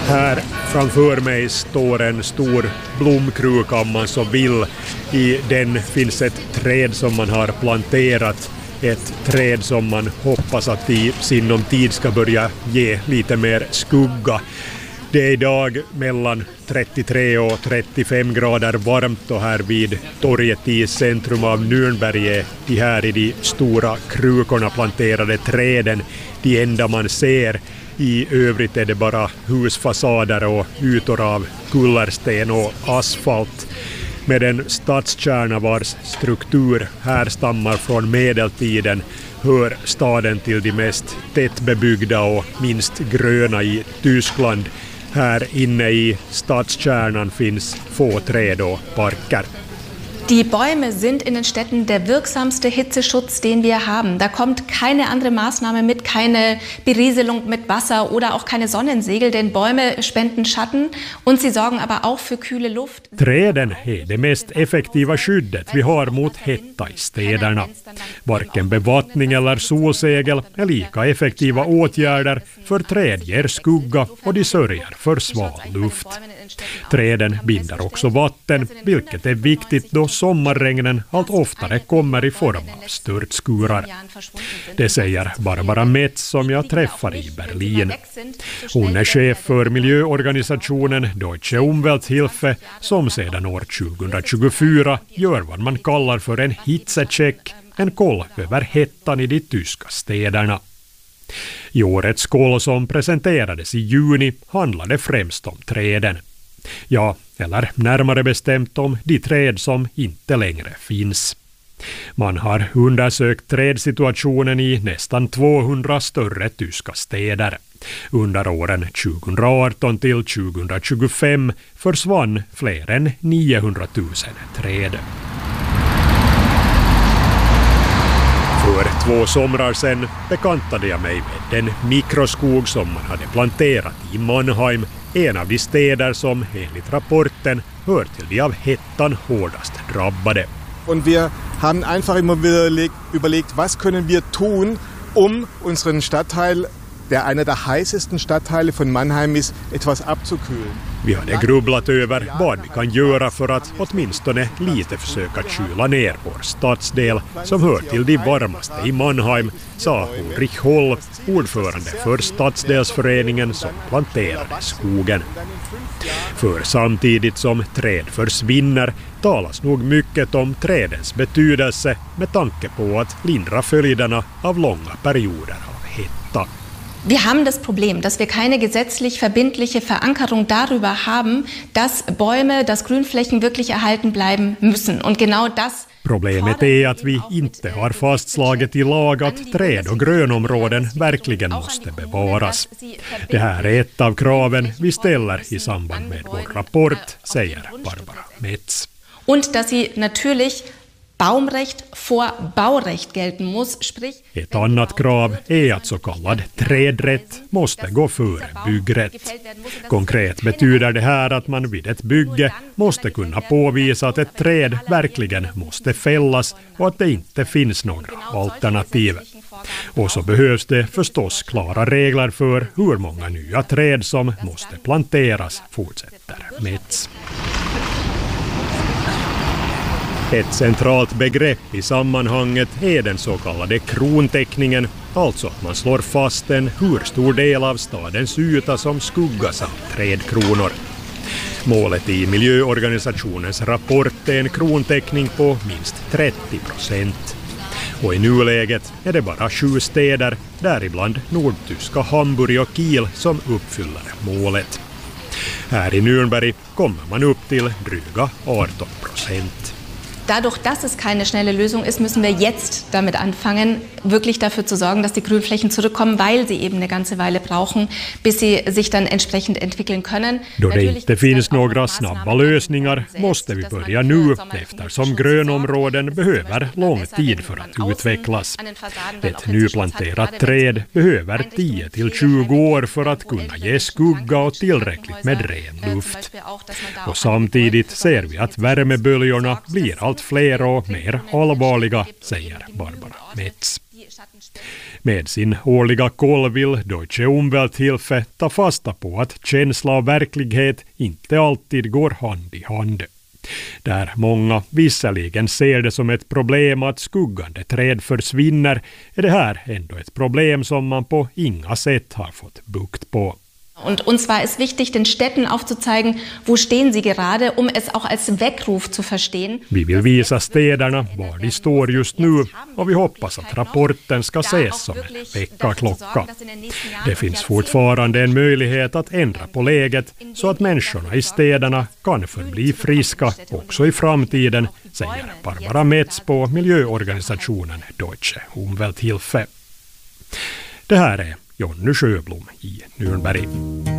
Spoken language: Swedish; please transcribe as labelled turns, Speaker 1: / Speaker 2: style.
Speaker 1: Här framför mig står en stor blomkruka om man så vill. I den finns ett träd som man har planterat. Ett träd som man hoppas att i sinom tid ska börja ge lite mer skugga. Det är idag mellan 33 och 35 grader varmt och här vid torget i centrum av Nürnberg är de här i de stora krukorna planterade träden de enda man ser. I övrigt är det bara husfasader och ytor av kullersten och asfalt. Med en stadskärna vars struktur härstammar från medeltiden hör staden till de mest tättbebyggda och minst gröna i Tyskland. Här inne i stadskärnan finns få träd och parker.
Speaker 2: Die Bäume sind in den Städten der wirksamste Hitzeschutz, den wir haben. Da kommt keine andere Maßnahme mit, keine Berieselung mit Wasser oder auch keine Sonnensegel, denn Bäume spenden Schatten und sie sorgen aber auch für kühle Luft.
Speaker 1: Träden är det mest effektiva skyddet vi har mot hetta i städerna. Varken bevattning eller solsegel är lika effektiva åtgärder, för träd ger skugga och de sörjer för sval luft. Träden binder också vatten, vilket är viktigt då sommarregnen allt oftare kommer i form av störtskurar. Det säger Barbara Metz som jag träffar i Berlin. Hon är chef för miljöorganisationen Deutsche Umwelthilfe som sedan år 2024 gör vad man kallar för en hitzecheck, en koll över hettan i de tyska städerna. I årets koll som presenterades i juni handlade främst om träden. Ja, eller närmare bestämt om de träd som inte längre finns. Man har undersökt trädsituationen i nästan 200 större tyska städer. Under åren 2018 till 2025 försvann fler än 900 000 träd. För 2 somrar sedan bekantade jag mig med den mikroskog som man hade planterat i Mannheim, en av de städer som enligt rapporten hör till de av hettan hårdast drabbade.
Speaker 3: Und wir haben einfach immer wieder überlegt, was können wir tun, unseren Stadtteil, der einer der heißesten Stadtteile von Mannheim ist, etwas abzukühlen.
Speaker 1: Vi hade grubblat över vad vi kan göra för att åtminstone lite försöka kyla ner vår stadsdel som hör till de varmaste i Mannheim, sa Ulrich Holl, ordförande för stadsdelsföreningen som planterade skogen. För samtidigt som träd försvinner talas nog mycket om trädens betydelse med tanke på att lindra följderna av långa perioder av hetta.
Speaker 2: Wir haben das Problem, dass wir keine gesetzlich verbindliche Verankerung darüber haben, dass Bäume, dass Grünflächen wirklich erhalten bleiben müssen. Und genau das.
Speaker 1: Problemet är att vi inte har fastslaget i lag att träd- och grönområden verkligen måste bevaras. Det här är ett av kraven vi ställer i samband med vår rapport, säger Barbara Metz.
Speaker 2: Und dass sie natürlich Baumrecht vor Baurecht gelten muss, sprich.
Speaker 1: Ett annat krav är att så kallad trädrätt måste gå före byggrätt. Konkret betyder det här att man vid ett bygge måste kunna påvisa att ett träd verkligen måste fällas och att det inte finns några alternativ. Och så behövs det förstås klara regler för hur många nya träd som måste planteras, fortsätter Metz. Ett centralt begrepp i sammanhanget är den så kallade krontäckningen, alltså att man slår fast en hur stor del av stadens yta som skuggas av trädkronor. Målet i miljöorganisationens rapport är en krontäckning på minst 30%. Och i nuläget är det bara 7 städer, däribland nordtyska Hamburg och Kiel, som uppfyller målet. Här i Nürnberg kommer man upp till dryga 18%.
Speaker 2: Dadurch, dass es keine schnelle Lösung ist, müssen wir jetzt damit anfangen, wirklich dafür zu sorgen, dass die Grünflächen zurückkommen, weil sie eben eine ganze Weile brauchen, bis sie sich dann entsprechend entwickeln können.
Speaker 1: Då det inte finns några snabba lösningar måste vi börja nu, eftersom grönområden behöver lång tid för att utvecklas. Ett nyplanterat träd behöver 10 till 20 år för att kunna ge skugga och tillräckligt med ren luft. Och samtidigt ser vi att värmeböljorna blir allt fler och mer allvarliga, säger Barbara Metz. Med sin årliga koll vill Deutsche Umwelthilfe ta fasta på att känsla och verklighet inte alltid går hand i hand. Där många visserligen ser det som ett problem att skuggande träd försvinner, är det här ändå ett problem som man på inga sätt har fått bukt på.
Speaker 2: Und uns war es wichtig, den Städten aufzuzeigen, wo stehen sie gerade, um es auch als Weckruf zu verstehen.
Speaker 1: Vi vill visa städerna var de står just nu och vi hoppas att rapporten ska ses som en väckarklocka. Det finns fortfarande en möjlighet att ändra på läget så att människorna i städerna kan förbli friska också i framtiden, säger Barbara Metz på miljöorganisationen Deutsche Umwelthilfe. Det här är Jonny Sjöblom i Nürnberg.